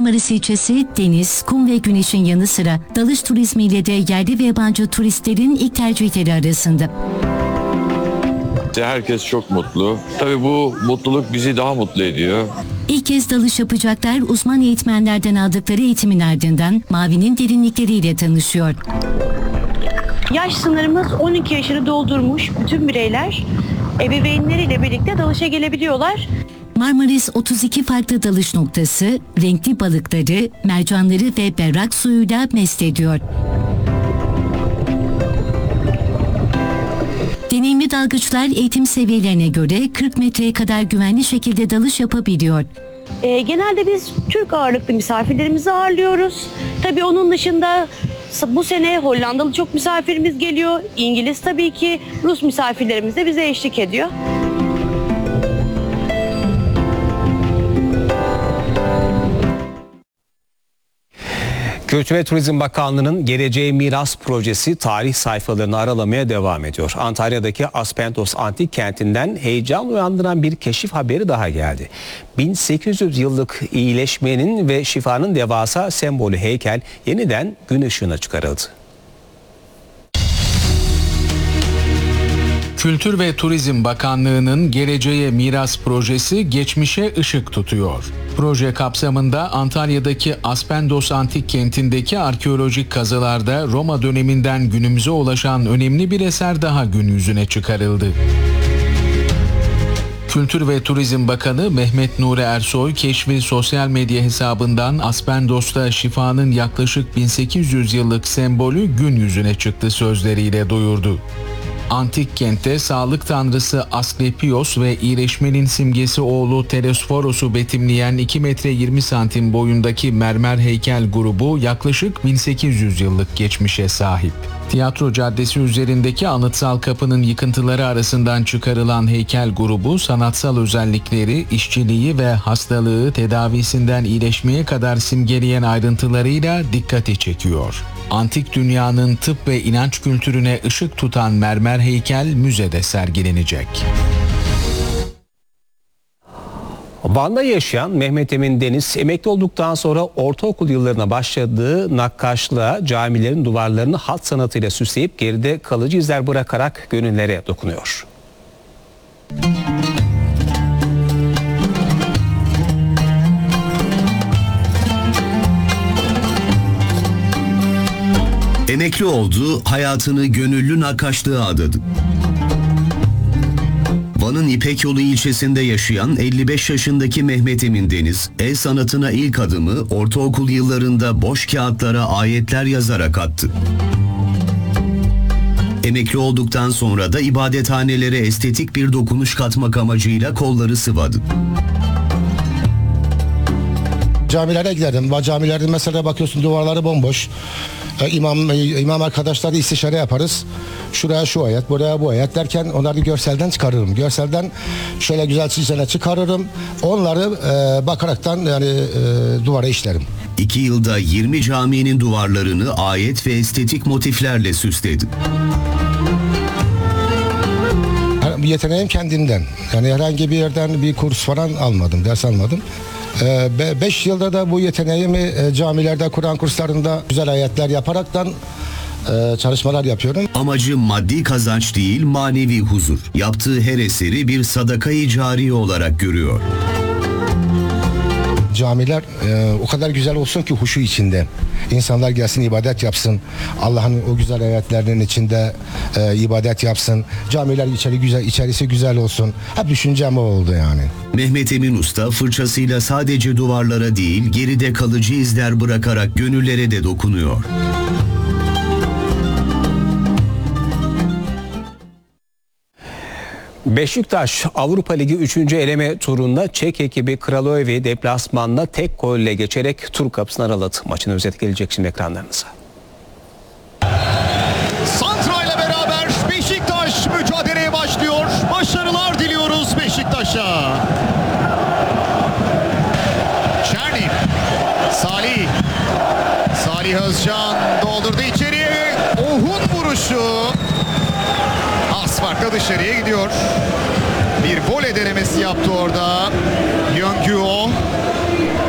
Marmaris ilçesi deniz, kum ve güneşin yanı sıra dalış turizmiyle de yerli ve yabancı turistlerin ilk tercihleri arasında. Herkes çok mutlu. Tabii bu mutluluk bizi daha mutlu ediyor. İlk kez dalış yapacaklar uzman eğitmenlerden aldıkları eğitimin ardından mavinin derinlikleriyle tanışıyor. Yaş sınırımız 12 yaşını doldurmuş bütün bireyler ebeveynleriyle birlikte dalışa gelebiliyorlar. Marmaris 32 farklı dalış noktası, renkli balıkları, mercanları ve berrak suyuyla mest ediyor. Deneyimli dalgıçlar eğitim seviyelerine göre 40 metreye kadar güvenli şekilde dalış yapabiliyor. Genelde biz Türk ağırlıklı misafirlerimizi ağırlıyoruz. Tabii onun dışında bu sene Hollandalı çok misafirimiz geliyor. İngiliz tabii ki, Rus misafirlerimiz de bize eşlik ediyor. Kültür ve Turizm Bakanlığı'nın Geleceğe Miras projesi tarih sayfalarını aralamaya devam ediyor. Antalya'daki Aspendos Antik Kenti'nden heyecan uyandıran bir keşif haberi daha geldi. 1800 yıllık iyileşmenin ve şifanın devasa sembolü heykel yeniden gün ışığına çıkarıldı. Kültür ve Turizm Bakanlığı'nın Geleceğe Miras projesi geçmişe ışık tutuyor. Proje kapsamında Antalya'daki Aspendos Antik Kenti'ndeki arkeolojik kazılarda Roma döneminden günümüze ulaşan önemli bir eser daha gün yüzüne çıkarıldı. Kültür ve Turizm Bakanı Mehmet Nuri Ersoy keşfi sosyal medya hesabından Aspendos'ta şifanın yaklaşık 1800 yıllık sembolü gün yüzüne çıktı sözleriyle duyurdu. Antik kentte sağlık tanrısı Asklepios ve iyileşmenin simgesi oğlu Telesforos'u betimleyen 2 metre 20 santim boyundaki mermer heykel grubu yaklaşık 1800 yıllık geçmişe sahip. Tiyatro Caddesi üzerindeki anıtsal kapının yıkıntıları arasından çıkarılan heykel grubu sanatsal özellikleri, işçiliği ve hastalığı tedavisinden iyileşmeye kadar simgeleyen ayrıntılarıyla dikkati çekiyor. Antik dünyanın tıp ve inanç kültürüne ışık tutan mermer heykel müzede sergilenecek. Van'da yaşayan Mehmet Emin Deniz emekli olduktan sonra ortaokul yıllarına başladığı nakkaşlığa camilerin duvarlarını hat sanatıyla süsleyip geride kalıcı izler bırakarak gönüllere dokunuyor. Emekli oldu, hayatını gönüllü nakkaşlığa adadı. Van'ın İpek Yolu ilçesinde yaşayan 55 yaşındaki Mehmet Emin Deniz, el sanatına ilk adımı ortaokul yıllarında boş kağıtlara ayetler yazarak attı. Emekli olduktan sonra da ibadethanelere estetik bir dokunuş katmak amacıyla kolları sıvadı. Camilere giderdim. Camilerde mesela bakıyorsun duvarları bomboş. İmam arkadaşlarla istişare yaparız. Şuraya şu ayet, buraya bu ayet derken onları görselden çıkarırım. Görselden şöyle güzel çizgilerine çıkarırım. Onları bakaraktan duvara işlerim. 2 yılda 20 caminin duvarlarını ayet ve estetik motiflerle süsledi. Yeteneğim kendimden. Yani herhangi bir yerden bir kurs falan almadım, ders almadım. 5 yılda da bu yeteneğimi camilerde, Kur'an kurslarında güzel ayetler yaparaktan çalışmalar yapıyorum. Amacı maddi kazanç değil, manevi huzur. Yaptığı her eseri bir sadaka-i cariye olarak görüyor. Camiler o kadar güzel olsun ki huşu içinde. İnsanlar gelsin ibadet yapsın. Allah'ın o güzel ayetlerinin içinde ibadet yapsın. Camiler içerisi güzel olsun. Hep düşüncem o oldu yani. Mehmet Emin Usta fırçasıyla sadece duvarlara değil, geride kalıcı izler bırakarak gönüllere de dokunuyor. Beşiktaş Avrupa Ligi 3. eleme turunda Çek ekibi Kralövi deplasmanına tek golle geçerek tur kapısını araladı. Maçın özeti gelecek şimdi ekranlarınıza. Santra ile beraber Beşiktaş mücadeleye başlıyor. Başarılar diliyoruz Beşiktaş'a. Çernin, Salih Özcan doldurdu içeriye. Ohun vuruşu. Az farkla dışarıya gidiyor. Bir voley denemesi yaptı orada. Yöngüo.